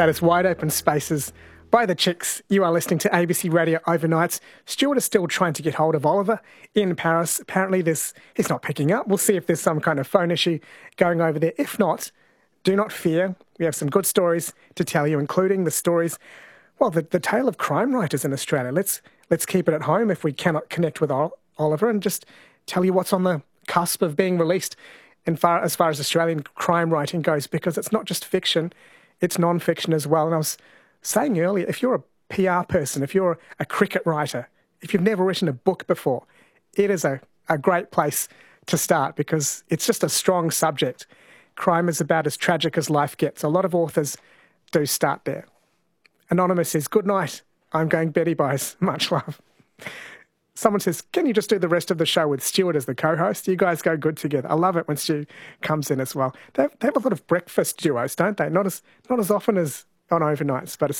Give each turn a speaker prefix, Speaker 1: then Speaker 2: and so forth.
Speaker 1: That is Wide Open Spaces by The Chicks. You are listening to ABC Radio Overnights. Stuart is still trying to get hold of Oliver in Paris. Apparently he's not picking up. We'll see if there's some kind of phone issue going over there. If not, do not fear. We have some good stories to tell you, including the stories, well, the tale of crime writers in Australia. Let's keep it at home if we cannot connect with Oliver and just tell you what's on the cusp of being released as far as Australian crime writing goes, because it's not just fiction, it's non-fiction as well. And I was saying earlier, if you're a PR person, if you're a cricket writer, if you've never written a book before, it is a great place to start because it's just a strong subject. Crime is about as tragic as life gets. A lot of authors do start there. Anonymous says, "Good night. I'm going Betty Boys. Much love." Someone says, "Can you just do the rest of the show with Stuart as the co-host? You guys go good together." I love it when Stu comes in as well. They have a lot of breakfast duos, don't they? Not as often as on overnights, but